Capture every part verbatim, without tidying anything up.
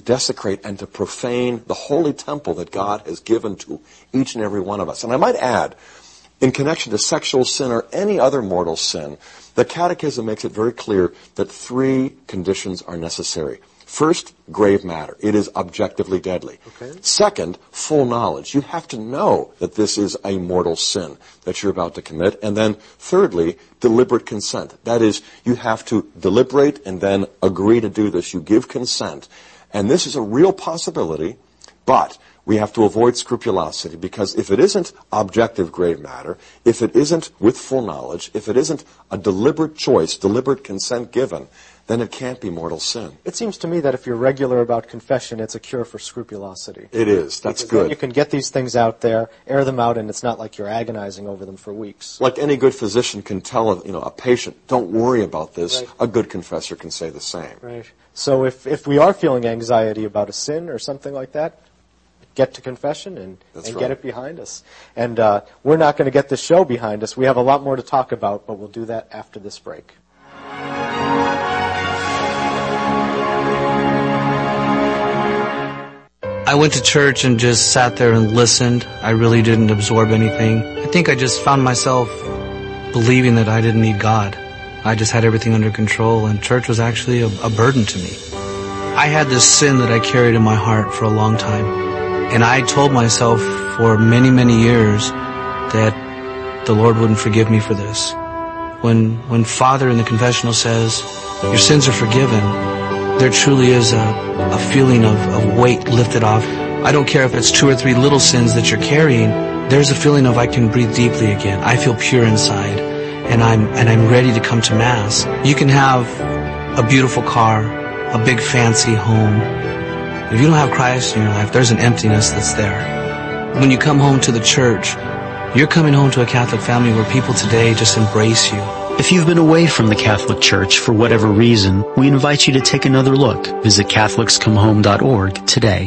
desecrate and to profane the holy temple that God has given to each and every one of us. And I might add, in connection to sexual sin or any other mortal sin, the Catechism makes it very clear that three conditions are necessary. First, grave matter. It is objectively deadly. Okay. Second, full knowledge. You have to know that this is a mortal sin that you're about to commit. And then thirdly, deliberate consent. That is, you have to deliberate and then agree to do this. You give consent. And this is a real possibility, but we have to avoid scrupulosity, because if it isn't objective grave matter, if it isn't with full knowledge, if it isn't a deliberate choice, deliberate consent given, then it can't be mortal sin. It seems to me that if you're regular about confession, it's a cure for scrupulosity. It is. That's because good. Then you can get these things out there, air them out, and it's not like you're agonizing over them for weeks. Like any good physician can tell a, you know, a patient, don't worry about this. Right. A good confessor can say the same. Right. So if, if we are feeling anxiety about a sin or something like that, get to confession and, and right. get it behind us. And uh, we're not going to get this show behind us. We have a lot more to talk about, but we'll do that after this break. I went to church and just sat there and listened. I really didn't absorb anything. I think I just found myself believing that I didn't need God. I just had everything under control, and church was actually a, a burden to me. I had this sin that I carried in my heart for a long time, and I told myself for many, many years that the Lord wouldn't forgive me for this. When when Father in the confessional says, your sins are forgiven, there truly is a, a feeling of, of weight lifted off. I don't care if it's two or three little sins that you're carrying, there's a feeling of I can breathe deeply again. I feel pure inside, and I'm and I'm ready to come to Mass. You can have a beautiful car, a big fancy home. If you don't have Christ in your life, there's an emptiness that's there. When you come home to the church, you're coming home to a Catholic family where people today just embrace you. If you've been away from the Catholic Church for whatever reason, we invite you to take another look. Visit Catholics Come Home dot org today.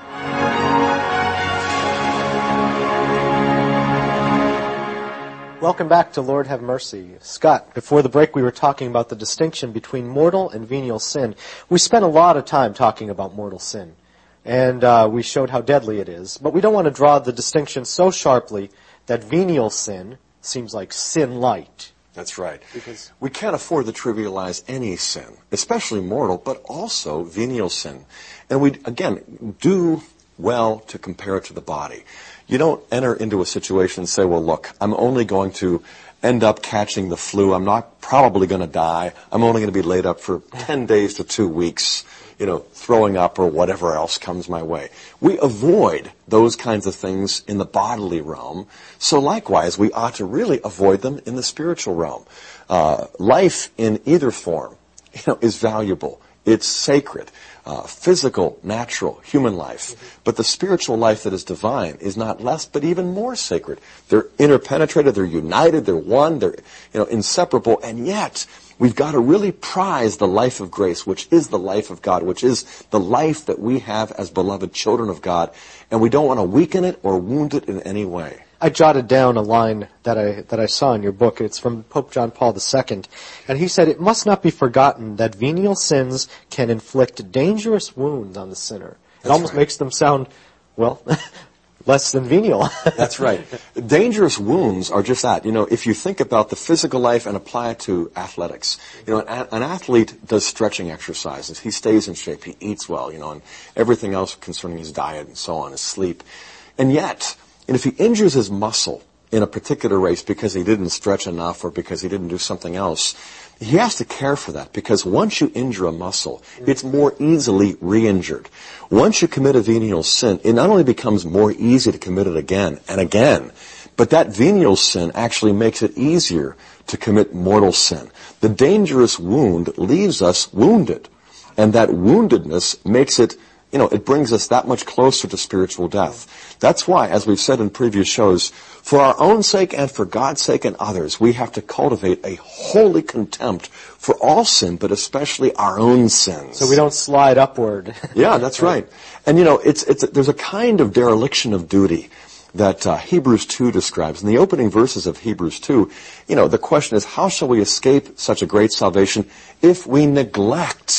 Welcome back to Lord Have Mercy. Scott, before the break we were talking about the distinction between mortal and venial sin. We spent a lot of time talking about mortal sin, and uh, we showed how deadly it is. But we don't want to draw the distinction so sharply that venial sin seems like sin light. That's right. Because we can't afford to trivialize any sin, especially mortal, but also venial sin. And we, again, do well to compare it to the body. You don't enter into a situation and say, well, look, I'm only going to end up catching the flu. I'm not probably going to die. I'm only going to be laid up for ten days to two weeks, you know, throwing up or whatever else comes my way. We avoid those kinds of things in the bodily realm. So likewise, we ought to really avoid them in the spiritual realm. Uh, life in either form, you know, is valuable. It's sacred. Uh, physical, natural, human life. Mm-hmm. But the spiritual life that is divine is not less, but even more sacred. They're interpenetrated, they're united, they're one, they're, you know, inseparable, and yet we've got to really prize the life of grace, which is the life of God, which is the life that we have as beloved children of God, and we don't want to weaken it or wound it in any way. I jotted down a line that I that I saw in your book. It's from Pope John Paul the Second, and he said, "It must not be forgotten that venial sins can inflict dangerous wounds on the sinner." It That's almost right. makes them sound, well, less than venial. That's right. Dangerous wounds are just that. You know, if you think about the physical life and apply it to athletics, you know, an, an athlete does stretching exercises. He stays in shape. He eats well, you know, and everything else concerning his diet and so on, his sleep. And yet, and if he injures his muscle in a particular race because he didn't stretch enough or because he didn't do something else, he has to care for that, because once you injure a muscle, it's more easily re-injured. Once you commit a venial sin, it not only becomes more easy to commit it again and again, but that venial sin actually makes it easier to commit mortal sin. The dangerous wound leaves us wounded, and that woundedness makes it, you know, it brings us that much closer to spiritual death. That's why, as we've said in previous shows, for our own sake and for God's sake and others, we have to cultivate a holy contempt for all sin, but especially our own sins. So we don't slide upward. Yeah, that's right. And, you know, it's it's there's a kind of dereliction of duty that uh, Hebrews two describes. In the opening verses of Hebrews two, you know, the question is, how shall we escape such a great salvation if we neglect,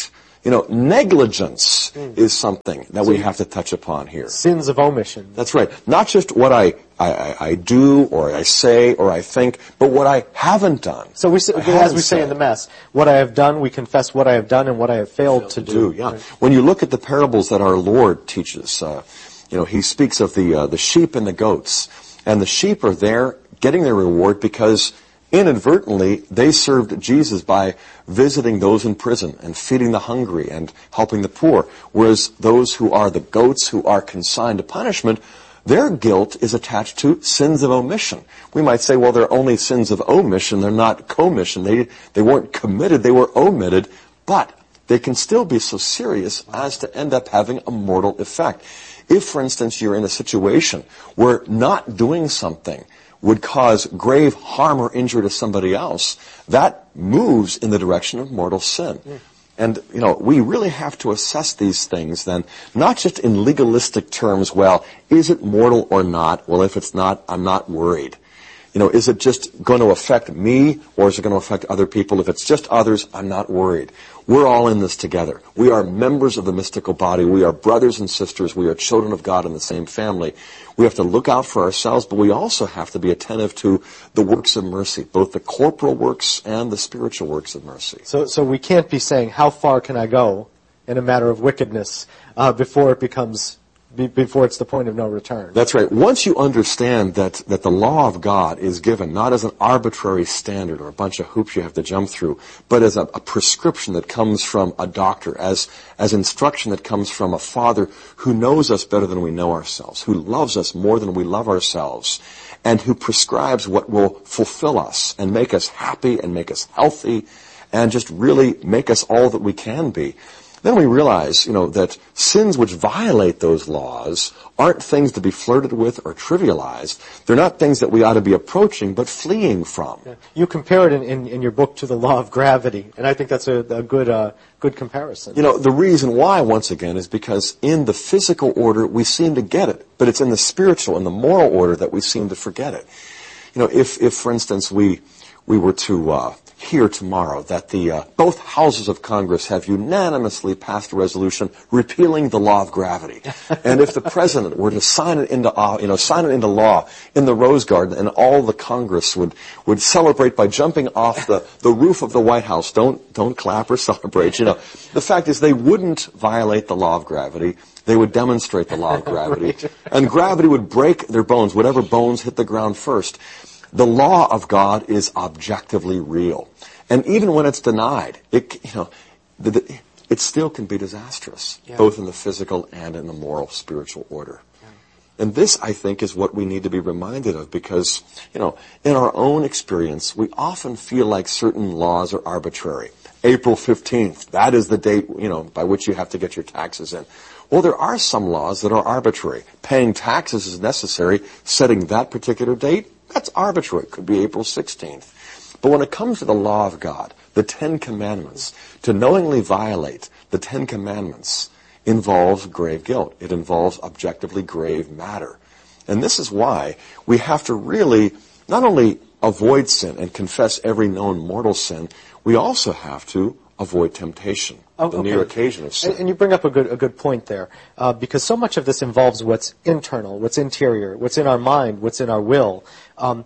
You know, negligence mm. is something that so we have to touch upon here. Sins of omission. That's right. Not just what I, I, I do or I say or I think, but what I haven't done. So we, as we say in the Mass, what I have done, we confess what I have done and what I have failed, failed to do. do yeah. Right. When you look at the parables that our Lord teaches, uh, you know, he speaks of the uh, the sheep and the goats. And the sheep are there getting their reward because inadvertently, they served Jesus by visiting those in prison and feeding the hungry and helping the poor. Whereas those who are the goats, who are consigned to punishment, their guilt is attached to sins of omission. We might say, well, they're only sins of omission. They're not commission. They, they weren't committed. They were omitted. But they can still be so serious as to end up having a mortal effect. If, for instance, you're in a situation where not doing something would cause grave harm or injury to somebody else, that moves in the direction of mortal sin. Mm. And, you know, we really have to assess these things then, not just in legalistic terms, well, is it mortal or not? Well, if it's not, I'm not worried. You know, is it just going to affect me or is it going to affect other people? If it's just others, I'm not worried. We're all in this together. We are members of the mystical body. We are brothers and sisters. We are children of God in the same family. We have to look out for ourselves, but we also have to be attentive to the works of mercy, both the corporal works and the spiritual works of mercy. So, so we can't be saying, how far can I go in a matter of wickedness uh, before it becomes... before it's the point of no return. That's right. Once you understand that, that the law of God is given not as an arbitrary standard or a bunch of hoops you have to jump through, but as a, a prescription that comes from a doctor, as, as instruction that comes from a Father who knows us better than we know ourselves, who loves us more than we love ourselves, and who prescribes what will fulfill us and make us happy and make us healthy and just really make us all that we can be. Then we realize, you know, that sins which violate those laws aren't things to be flirted with or trivialized. They're not things that we ought to be approaching, but fleeing from. Yeah. You compare it in, in, in your book to the law of gravity, and I think that's a, a good uh, good comparison. You know, the reason why, once again, is because in the physical order we seem to get it, but it's in the spiritual and the moral order that we seem to forget it. You know, if, if for instance, we we were to uh, hear tomorrow that the uh, both houses of Congress have unanimously passed a resolution repealing the law of gravity, and if the president were to sign it into uh, you know sign it into law in the Rose Garden, and all the Congress would would celebrate by jumping off the the roof of the White House, don't don't clap or celebrate. You know, the fact is they wouldn't violate the law of gravity. They would demonstrate the law of gravity, right. And gravity would break their bones, whatever bones hit the ground first. The law of God is objectively real. And even when it's denied, it, you know, the, the, it still can be disastrous, yeah. Both in the physical and in the moral, spiritual order. Yeah. And this, I think, is what we need to be reminded of because, you know, in our own experience, we often feel like certain laws are arbitrary. April fifteenth, that is the date, you know, by which you have to get your taxes in. Well, there are some laws that are arbitrary. Paying taxes is necessary. Setting that particular date, that's arbitrary. It could be April sixteenth. But when it comes to the law of God, the Ten Commandments, to knowingly violate the Ten Commandments involves grave guilt. It involves objectively grave matter. And this is why we have to really not only avoid sin and confess every known mortal sin, we also have to avoid temptation, oh, the okay. near occasion of sin. And, and you bring up a good a good point there, uh, because so much of this involves what's internal, what's interior, what's in our mind, what's in our will. Um,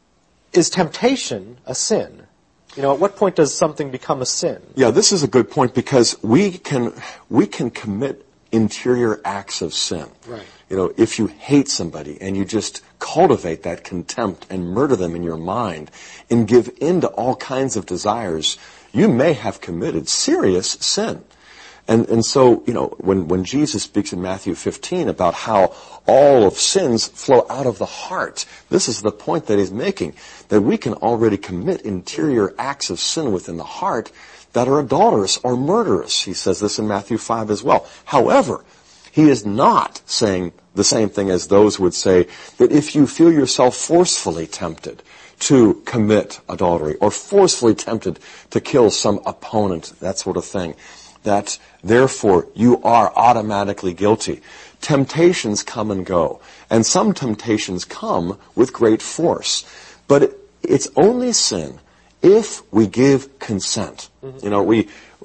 is temptation a sin? You know, at what point does something become a sin? Yeah, this is a good point because we can we can commit interior acts of sin. Right. You know, if you hate somebody and you just cultivate that contempt and murder them in your mind and give in to all kinds of desires, you may have committed serious sin. And and so, you know, when, when Jesus speaks in Matthew fifteen about how all of sins flow out of the heart, this is the point that he's making, that we can already commit interior acts of sin within the heart that are adulterous or murderous. He says this in Matthew five as well. However, he is not saying the same thing as those who would say that if you feel yourself forcefully tempted to commit adultery or forcefully tempted to kill some opponent, that sort of thing, that therefore you are automatically guilty. Temptations come and go, and some temptations come with great force. But it, it's only sin if we give consent. Mm-hmm. You know, we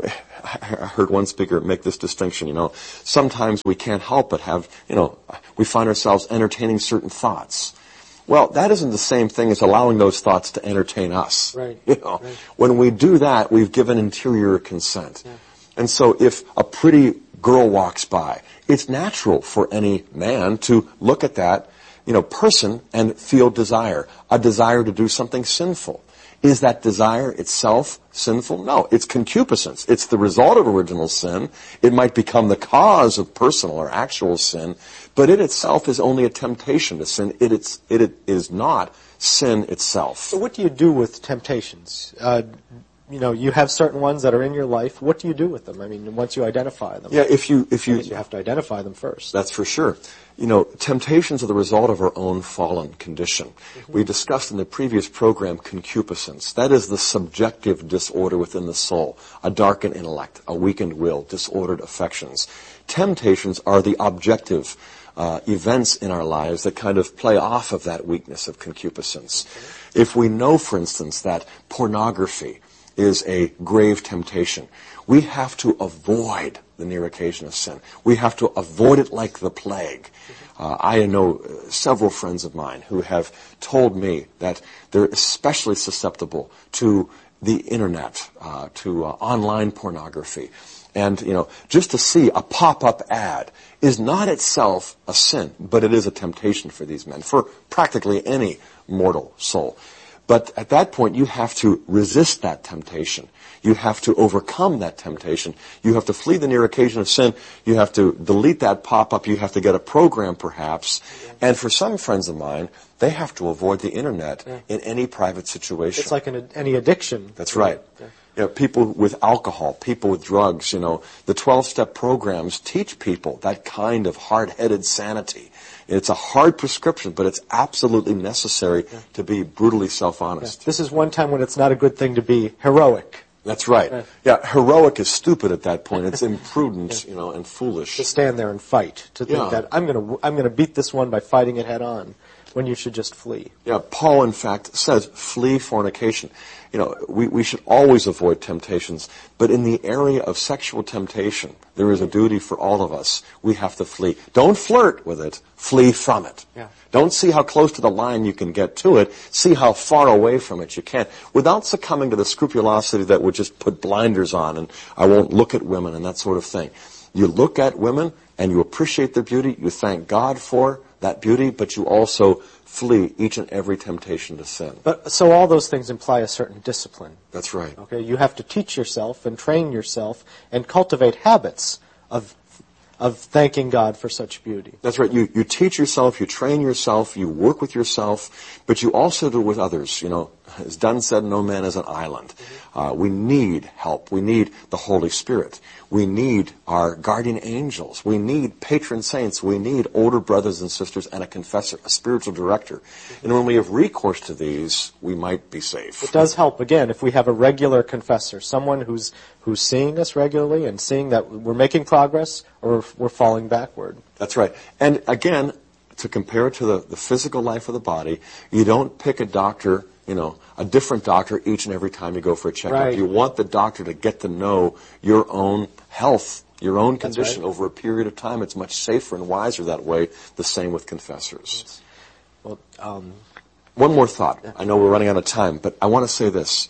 I heard one speaker make this distinction, you know, sometimes we can't help but have, you know, we find ourselves entertaining certain thoughts. Well, that isn't the same thing as allowing those thoughts to entertain us. Right. You know, right. When we do that, we've given interior consent. Yeah. And so if a pretty girl walks by, it's natural for any man to look at that, you know, person and feel desire, a desire to do something sinful. Is that desire itself sinful? No, it's concupiscence. It's the result of original sin. It might become the cause of personal or actual sin, but it itself is only a temptation to sin. It, it's, it, it is not sin itself. So what do you do with temptations? Uh, you know, you have certain ones that are in your life. What do you do with them? I mean, once you identify them. Yeah, if you, if you, you have to identify them first. That's for sure. You know, temptations are the result of our own fallen condition. Mm-hmm. We discussed in the previous program concupiscence. That is the subjective disorder within the soul, a darkened intellect, a weakened will, disordered affections. Temptations are the objective uh, events in our lives that kind of play off of that weakness of concupiscence. Okay. If we know, for instance, that pornography is a grave temptation, we have to avoid the near occasion of sin. We have to avoid it like the plague. Uh, I know several friends of mine who have told me that they're especially susceptible to the internet, uh, to uh, online pornography. And, you know, just to see a pop-up ad is not itself a sin, but it is a temptation for these men, for practically any mortal soul. But at that point, you have to resist that temptation. You have to overcome that temptation. You have to flee the near occasion of sin. You have to delete that pop-up. You have to get a program, perhaps. Yeah. And for some friends of mine, they have to avoid the internet yeah. in any private situation. It's like an, any addiction. That's right. Yeah. You know, people with alcohol, people with drugs, you know, the twelve-step programs teach people that kind of hard-headed sanity. It's a hard prescription, but it's absolutely necessary yeah. to be brutally self-honest. Yeah. This is one time when it's not a good thing to be heroic. That's right. Yeah, yeah heroic is stupid at that point. It's imprudent, yeah. you know, and foolish. To stand there and fight, to think yeah. that I'm going to I'm going to beat this one by fighting it head on, when you should just flee. Yeah, Paul, in fact, says, flee fornication. You know, we, we should always avoid temptations, but in the area of sexual temptation, there is a duty for all of us. We have to flee. Don't flirt with it. Flee from it. Yeah. Don't see how close to the line you can get to it. See how far away from it you can, without succumbing to the scrupulosity that would just put blinders on and I won't look at women and that sort of thing. You look at women and you appreciate their beauty. You thank God for that beauty, but you also flee each and every temptation to sin. But so all those things imply a certain discipline. That's right. Okay, you have to teach yourself and train yourself and cultivate habits of of thanking God for such beauty. That's right. You you teach yourself, you train yourself, you work with yourself, but you also do it with others. You know, as Dunn said, no man is an island. Mm-hmm. Uh, we need help. We need the Holy Spirit. We need our guardian angels. We need patron saints. We need older brothers and sisters and a confessor, a spiritual director. Mm-hmm. And when we have recourse to these, we might be safe. It does help, again, if we have a regular confessor, someone who's who's seeing us regularly and seeing that we're making progress or we're falling backward. That's right. And again, to compare it to the, the physical life of the body, you don't pick a doctor, you know, a different doctor each and every time you go for a checkup. Right. You want the doctor to get to know your own health, your own condition right. over a period of time. It's much safer and wiser that way. The same with confessors. Yes. Well, um, One more thought. Yeah. I know we're running out of time, but I want to say this.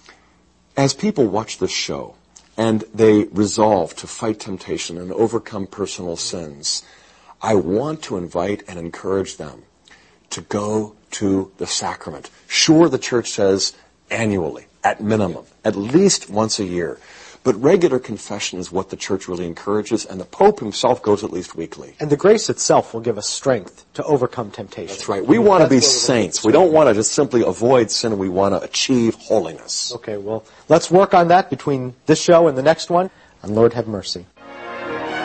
As people watch this show and they resolve to fight temptation and overcome personal sins, I want to invite and encourage them to go to the sacrament. Sure, the church says annually, at minimum, at least once a year. But regular confession is what the church really encourages, and the Pope himself goes at least weekly. And the grace itself will give us strength to overcome temptation. That's right. We want to be saints. We don't want to just simply avoid sin. We want to achieve holiness. Okay, well, let's work on that between this show and the next one. And Lord have mercy.